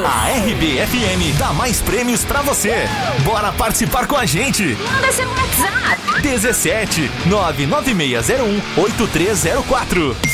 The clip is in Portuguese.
A RBFM dá mais prêmios pra você. Bora participar com a gente. Manda seu WhatsApp. 17 99601 8304.